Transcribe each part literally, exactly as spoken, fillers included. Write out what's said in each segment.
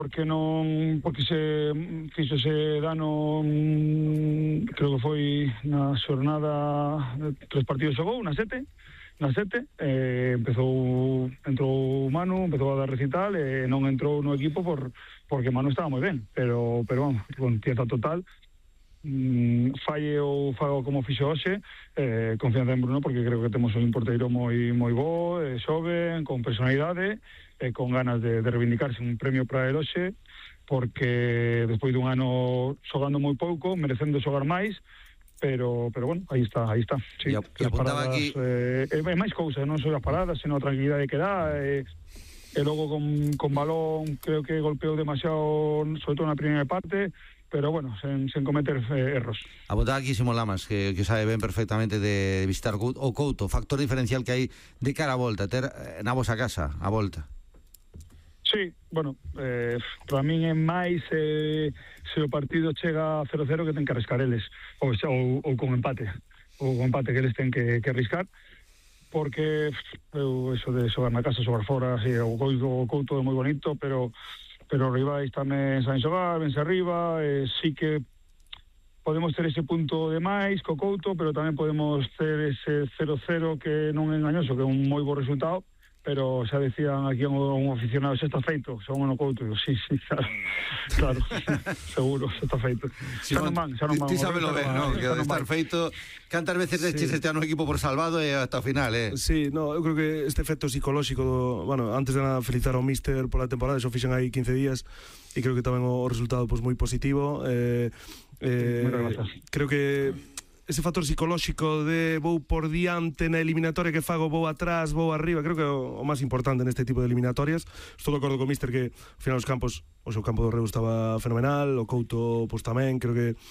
porque non porque se fixo ese dano, creo que foi na xornada, tres partidos xogou, na sete, na sete, eh, empezou, entrou Manu, empezou a dar recital, e eh, non entrou no equipo por porque Manu estaba moi ben, pero, pero vamos, con pieza total, mm, falle ou fago como fixo hoxe, eh, confianza en Bruno, porque creo que temos un porteiro moi moi bo, eh, xoven, con personalidade, e eh, con ganas de, de reivindicarse, un premio para el hoxe, porque despois dun ano xogando moi pouco, merecendo xogar máis, pero pero bueno, aí está, aí está. Sí, e, e apuntaba paradas, aquí eh, é máis cousas, non só as paradas, senón a tranquilidade que dá, e, e logo con, con balón creo que golpeou demasiado, sobre todo na primeira parte, pero bueno, sen, sen cometer eh, erros. Apuntaba aquí Simón Lamas, que, que sabe ben perfectamente de visitar o Couto, factor diferencial que hai de cara a volta, ter na vosa casa a volta. Sí, bueno, eh, para min é máis eh, se o partido chega a cero cero que ten que arriscar eles, ou, ou, ou con empate, ou con empate que eles ten que, que arriscar, porque eu, eso de xogar na casa, xogar fora, sí, o Couto, o Couto é moi bonito, pero pero os rivais tamén saben xogar, vense arriba, eh, sí que podemos ter ese punto de máis co Couto, pero tamén podemos ter ese cero cero que non é engañoso, que é un moi bo resultado, pero xa decían aquí un, un aficionado, xa está feito, son no Couto, digo, sí, sí, claro, claro, seguro, xa está feito. Xa non van, xa non van. Ti sábelo ben, non? Que estar feito, cantas veces deixes este ano equipo por salvado e hasta o final, eh? Sí, no, eu creo que este efecto psicolóxico do, bueno, antes de nada felicitar ao míster pola temporada, xo fixen aí quince días e creo que tamén o resultado pois moi positivo. Eh, eh, creo que ese factor psicolóxico de vou por diante na eliminatoria que fago, vou atrás, vou arriba, creo que é o, o máis importante neste tipo de eliminatorias. Estou de acordo co míster que ao final os campos, o seu campo do Reus estaba fenomenal, o Couto pois tamén, creo que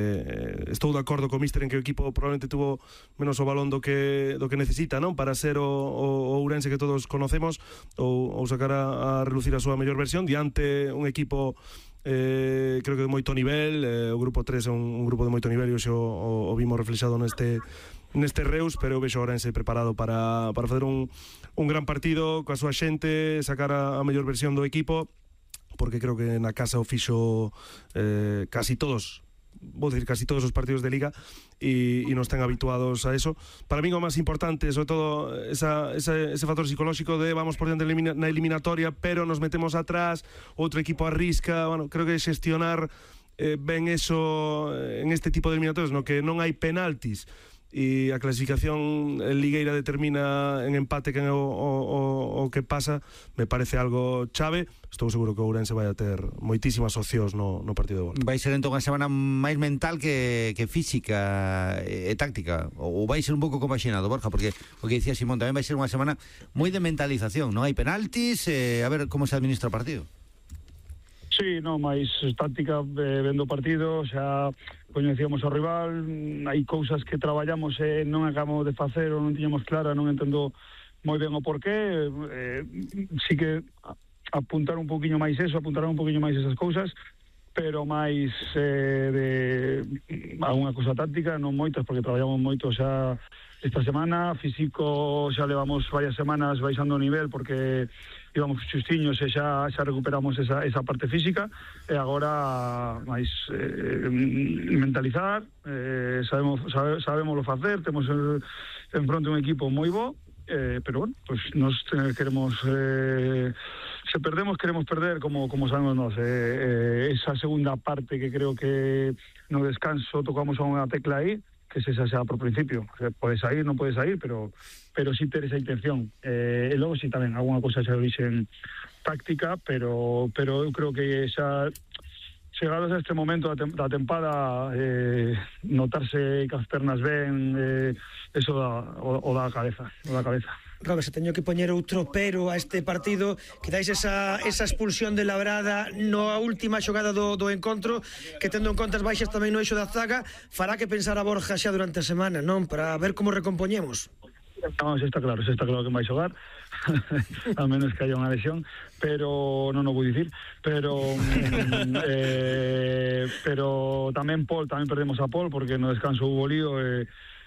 eh, estou de acordo co míster en que o equipo probablemente tuvo menos o balón do que do que necesita, non? Para ser o, o, o Ourense que todos conocemos, ou, ou sacar a, a relucir a súa mellor versión diante un equipo Eh, creo que de moito nivel, eh, o grupo tres é un, un grupo de moito nivel e hoxe o, o, o vimos reflexado neste neste Reus, pero eu vexo o Ourense preparado para, para fazer un, un gran partido coa súa xente, sacar a, a mellor versión do equipo, porque creo que na casa o fixo eh, casi todos, vou dicir casi todos os partidos de Liga e, e non están habituados a eso. Para mí o máis importante, sobre todo esa, esa, ese factor psicolóxico de vamos por diante na eliminatoria, pero nos metemos atrás, outro equipo arrisca, bueno, creo que xestionar eh, ben eso en este tipo de eliminatorias, no que non hai penaltis e a clasificación en ligueira determina en empate quen é o, o, o que pasa, me parece algo chave. Estou seguro que o Ourense vai a ter moitísimas opcións no, no partido de volta. Vai ser entón unha semana máis mental que, que física e, e táctica, ou vai ser un pouco compaxinado, Borja, porque o que dicía Simón, tamén vai ser unha semana moi de mentalización, non hai penaltis, eh, a ver como se administra o partido. Sí, no, máis táctica, eh, vendo o partido, xa coñecíamos o rival, hai cousas que traballamos e eh, non acabamos de facer ou non tiñamos clara, non entendo moi ben o porqué, eh, sí que apuntar un poquinho máis eso, apuntar un poquinho máis esas cousas, pero máis eh, de alguna cousa táctica, non moitas, porque traballamos moito xa esta semana, físico xa levamos varias semanas baixando o nivel, porque íbamos xustiños e xa, xa recuperamos esa, esa parte física, e agora máis eh, mentalizar, eh, sabemos, sabe, sabemos lo facer, temos el, en fronte un equipo moi bo, eh, pero bueno, pues nos queremos eh, se perdemos, queremos perder como, como sabemos nos, eh, eh, esa segunda parte que creo que no descanso tocamos a unha tecla aí, que se xa xa por principio, que pode sair, non pode sair, pero pero sí ter esa intención, eh, e logo sí tamén alguna cousa xa de orixen táctica, pero pero eu creo que xa chegados a este momento da, tem da tempada, eh, notarse que as pernas ben, eh, eso da, o, o da cabeza, o da cabeza. Robert, se teño que poñer outro pero a este partido, quizáis esa, esa expulsión de Labrada na última xogada do, do encontro, que tendo en contas baixas tamén no eixo da zaga, fará que pensar a Borja xa durante a semana, non? Para ver como recompoñemos. No, se está claro, se está claro que vai xogar a menos que haya unha lesión, pero non o vou dicir, pero eh, pero tamén Paul, tamén perdemos a Paul porque no descanso hubo lío, e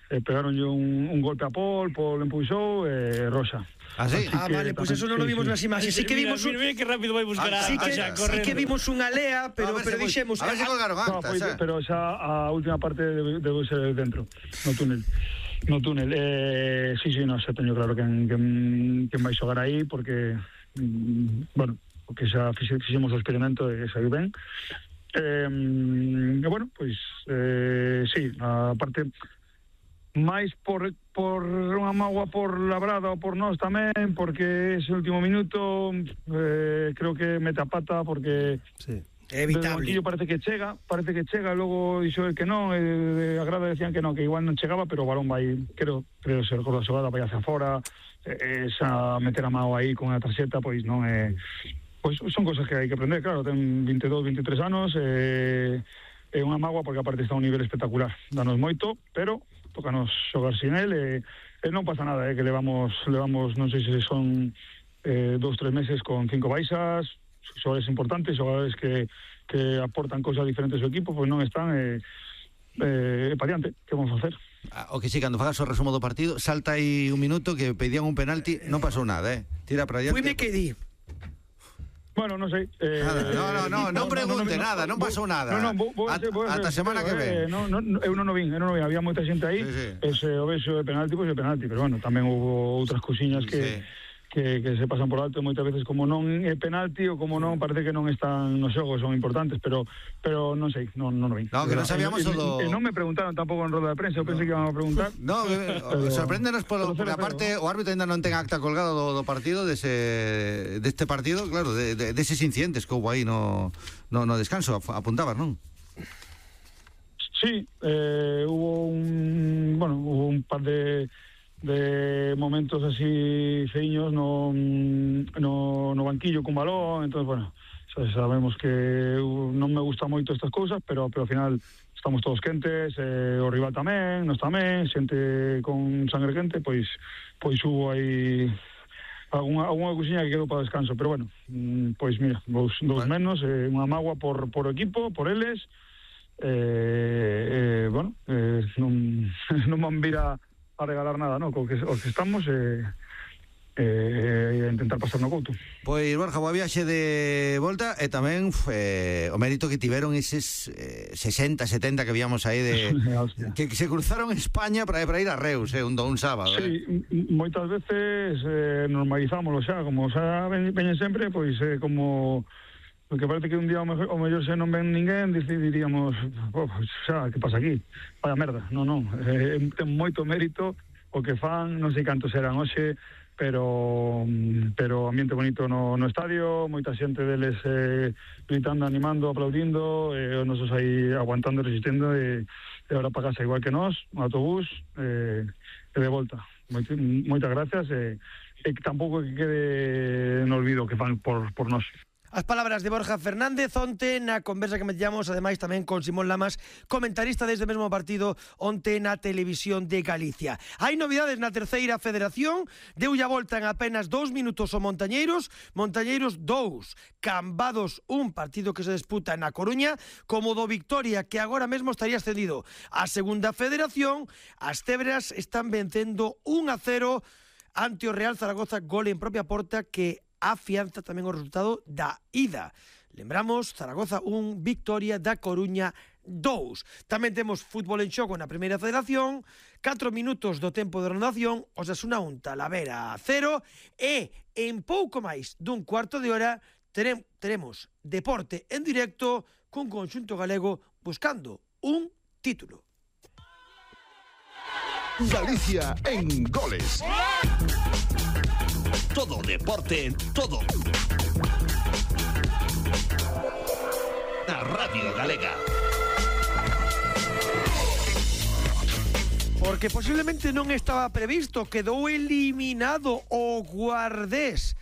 eh, pegaronlle un, un golpe a Paul, Paul empuxou, eh, Roxa. ¿Ah, sí? Ah, vale, pues eso no lo vimos nas imaxes. Sí que vimos un... Mira, mira que rápido vai buscar a Sí que, sí que vimos unha lea, pero, A ver pero se foi- dixemos... A ver se colgaron No, actas, foi, eh. pero xa a última parte debe, debe ser dentro, no túnel. No túnel. Eh, sí, sí, no, xa teño claro que quen, quen vai xogar aí, porque, mm, bueno, porque xa fixemos o experimento e saiu ben. Eh, e bueno, pois, eh, sí, a parte... máis por, por unha mágoa por Labrada ou por nós tamén, porque ese último minuto eh, creo que mete a pata, porque Sí. Evitable. desde o banquillo parece que chega, parece que chega, logo dixo que non, eh, a grada decían que non, que igual non chegaba, pero o balón vai, creo, creo se recorda a xogada, vai hacia fora, eh, esa meter a mao aí con a tarxeta, pois non é... Pois son cosas que hai que aprender, claro, ten veintidós, veintitrés anos, eh, é unha mágoa porque aparte está a un nivel espectacular, danos moito, pero tócanos xogar sin él, e, e non pasa nada, eh, que levamos, levamos non sei se son eh, dous, tres meses con cinco baixas, xogadores importantes, xogadores que, que aportan cousas diferentes ao equipo, pois non están, e eh, eh, pa diante, que vamos a hacer? Ah, o que sí, cando fagas o resumo do partido, salta aí un minuto que pedían un penalti, non pasou nada, eh. Tira para diante. Fui me que di. Bueno, non sei. Eh, Nada, no, no, no, non pregunte nada, non pasou nada. Non, non, vou, vou At- ser, vou ser, ata semana que ven. eh, non, non, eu non o vin, eu non o vin, había moita xente aí, Sí, sí. ese o vexo de penalti, pois é penalti, pero bueno, tamén houve outras cousiñas que, Sí. que, que se pasan por alto moitas veces, como non é penalti ou como non, parece que non están nos xogos, son importantes, pero pero non sei, non, non o vin. No, que non sabíamos e, o do- e, e non me preguntaron tampouco en roda de prensa, eu pensei que iban a preguntar. No, eh, Pero- sorpréndenos por, pero porque cero, aparte cero, o árbitro ainda non ten acta colgado do, do partido dese deste partido, claro, de, de, deses incidentes que houve aí no, no, no descanso, ap- apuntabas, non? Sí, eh, hubo un, bueno, hubo un par de de momentos así feiños no, no, no banquillo cun balón, entonces, bueno, sabemos que non me gusta moito estas cousas, pero, pero ao final estamos todos quentes, eh, o rival tamén, nos tamén, xente con sangre quente, pois pois hubo aí algunha, algunha cousiña que quedou para descanso, pero bueno, mm, pois mira, dous, dous Bueno. menos, eh, unha mágoa por, por o equipo, por eles, eh, eh, bueno, eh, non, non van vir a a regalar nada, no, co que, o que estamos eh, eh, a intentar pasar no couto. Pois, Borja, boa viaxe de volta e tamén eh, o mérito que tiveron eses eh, sesenta, setenta que víamos aí de Hostia. que se cruzaron España para, para ir a Reus, eh, un, un sábado. Sí, Eh. m- moitas veces eh, normalizámoslo xa, como xa ven, veñen sempre, pois eh, como porque parece que un día o mellor, o mellor se non ven ninguén, dici- diríamos, oh, xa, que pasa aquí? Vaya merda, non, non, eh, ten moito mérito o que fan, non sei cantos eran hoxe, pero pero ambiente bonito no, no estadio, moita xente deles eh, gritando, animando, aplaudindo, eh, os nosos aí aguantando, resistendo, e, e ahora para casa igual que nós, un autobús, eh, e de volta. Moit, moitas gracias, e, e que tampouco que quede no olvido que fan por, por nós. As palabras de Borja Fernández onte na conversa que metllamos, ademais tamén con Simón Lamas, comentarista desde o mesmo partido onte na Televisión de Galicia. Hai novidades na terceira federación, deulle a volta en apenas dous minutos o Montañeiros, Montañeiros dous, Cambados un, partido que se disputa na Coruña, como do Victoria, que agora mesmo estaría ascendido a segunda federación. As cebras están vencendo un a cero ante o Real Zaragoza, gol en propia porta que afianza tamén o resultado da ida. Lembramos, Zaragoza un, Victoria da Coruña dous. Tamén temos fútbol en xogo na primeira federación, catro minutos do tempo de renovación, Osasuna un, Talavera cero, e en pouco máis dun cuarto de hora terem, teremos deporte en directo cun conxunto galego buscando un título. Galicia en goles. Todo deporte, todo. Na Radio Galega. Porque posiblemente non estaba previsto, quedou eliminado o Guardés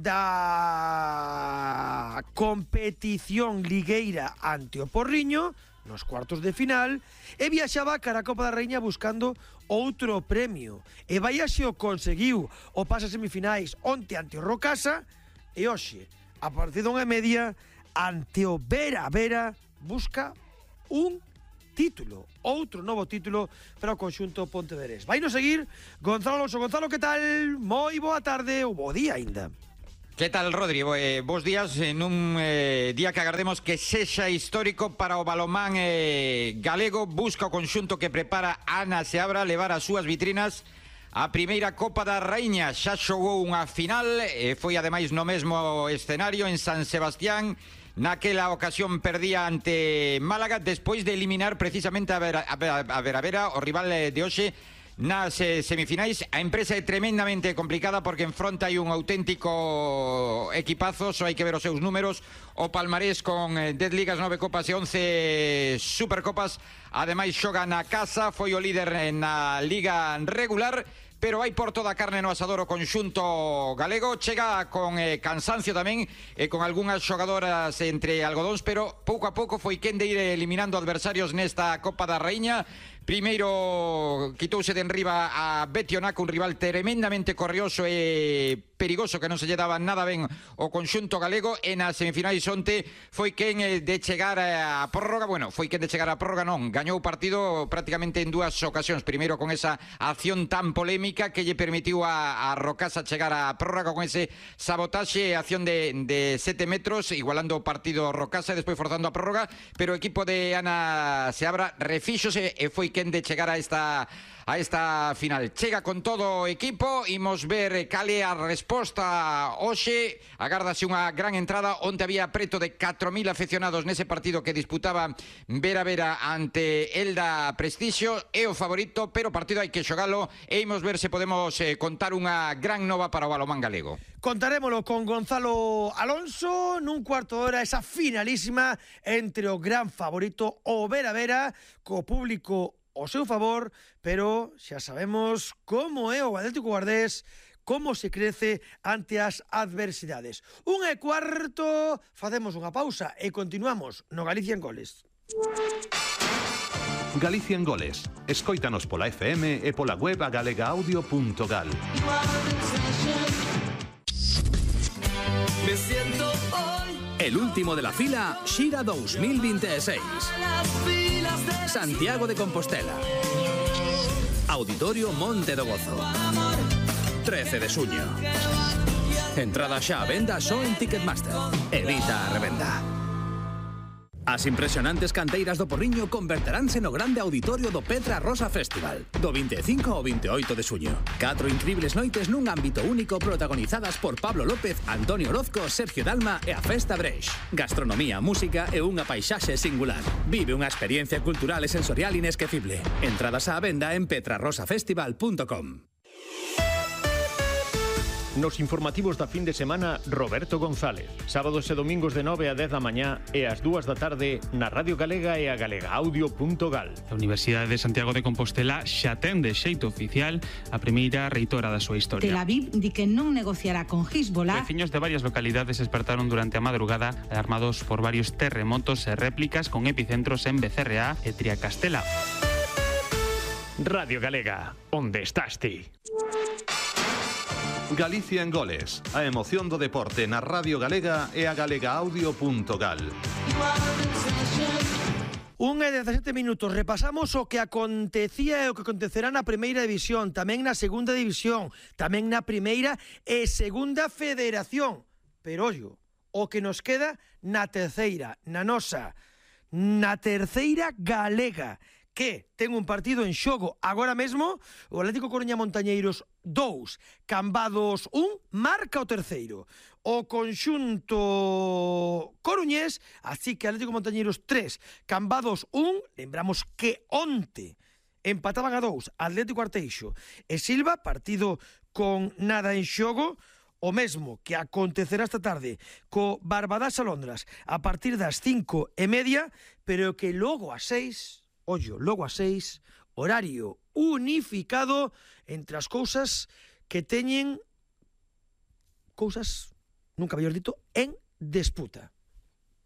da competición ligueira ante o Porriño nos cuartos de final e viaxaba cara a Copa da Raíña buscando outro premio. E Baiaxe o conseguiu, o pasa a semifinais onte ante o Rocasa e hoxe, a partir dunha media, ante o Vera Vera, busca un título, outro novo título para o conxunto pontevedrés. Vai nos seguir Gonzalo Alonso. Gonzalo, que tal? Moi boa tarde ou bo día aínda. Que tal, Rodri? Eh, bos días en un eh, día que agardemos que sexa histórico para o balonmán eh, galego. Busca o conxunto que prepara Ana Seabra levar as súas vitrinas a primeira Copa da Raíña. Xa xogou unha final e foi ademais no mesmo escenario en San Sebastián. Naquela ocasión perdía ante Málaga despois de eliminar precisamente a Vera, a Vera, a Vera, a Vera o rival de hoxe nas eh, semifinais. A empresa é tremendamente complicada porque enfronta hai un auténtico equipazo, só hai que ver os seus números. O palmarés con eh, dez ligas, nove copas e once supercopas. Ademais xoga na casa, foi o líder na liga regular, pero hai por toda a carne no asador o conxunto galego. Chega con eh, cansancio tamén e con algunhas xogadoras entre algodóns, pero pouco a pouco foi quen de ir eliminando adversarios nesta Copa da Raíña. Primeiro quitouse de enriba a Betionac, un rival tremendamente corrioso e perigoso que non se lle daba nada ben o conxunto galego. E nas semifinais onte foi quen de chegar a prórroga, bueno, foi quen de chegar a prórroga non, gañou o partido prácticamente en dúas ocasións. Primeiro con esa acción tan polémica que lle permitiu a, a Rocasa chegar a prórroga con ese sabotaxe, acción de, de sete metros, igualando o partido Rocasa e despois forzando a prórroga, pero o equipo de Ana Seabra refíxose e foi quen de chegar a esta a esta final. Chega con todo o equipo, imos ver cal é a resposta hoxe. Agárdase unha gran entrada, onde había preto de catro mil afeccionados nese partido que disputaba Vera Vera ante Elda Prestixio. É o favorito, pero o partido hai que xogalo e imos ver se podemos eh, contar unha gran nova para o balonmán galego. Contarémolo con Gonzalo Alonso nun cuarto de hora, esa finalísima entre o gran favorito o Vera Vera co público o seu favor, pero xa sabemos como é o Atlético Guardés, como se crece ante as adversidades. Un e cuarto, facemos unha pausa e continuamos no Galicia en Goles. Galicia en Goles. Escóitanos pola F M e pola web a galega audio punto gal. Me siento hoy. El último de la fila, Xira dos mil veintiséis. Santiago de Compostela. Auditorio Monte do Gozo. trece de suño. Entrada xa a venda só en Ticketmaster. Evita a revenda. As impresionantes canteiras do Porriño converteránse no grande auditorio do Petra Rosa Festival, do vinte e cinco ao vinte e oito de suño. Catro incribles noites nun ámbito único protagonizadas por Pablo López, Antonio Orozco, Sergio Dalma e a Festa Breix. Gastronomía, música e unha paisaxe singular. Vive unha experiencia cultural e sensorial inesquecible. Entradas á venda en petra rosa festival punto com. Nos informativos da fin de semana, Roberto González. Sábados e domingos de nove a dez da mañá e ás dúas da tarde na Radio Galega e a galega audio punto gal. A Universidade de Santiago de Compostela xa ten de xeito oficial a primeira reitora da súa historia. Tel Aviv di que non negociará con Hezbollah. Veciños de varias localidades despertaron durante a madrugada alarmados por varios terremotos e réplicas con epicentros en Becerreá e Triacastela. Radio Galega, onde estás ti? Galicia en Goles. A emoción do deporte na Radio Galega e a galega audio punto gal. Un e dezasete minutos, repasamos o que acontecía e o que acontecerá na primeira división, tamén na segunda división, tamén na primeira e segunda federación. Pero ollo, o que nos queda na terceira, na nosa, na terceira galega, que ten un partido en xogo agora mesmo. O Atlético Coruña Montañeiros dous, Cambados un, marca o terceiro. O conxunto coruñés, así que Atlético Montañeiros tres, Cambados un. Lembramos que onte empataban a dous Atlético Arteixo e Silva, partido con nada en xogo. O mesmo que acontecerá esta tarde co Barbadas Alondras a partir das cinco e media, pero que logo a seis... Ollo, logo a seis, horario unificado entre as cousas que teñen cousas, nunca mellor dito, en disputa.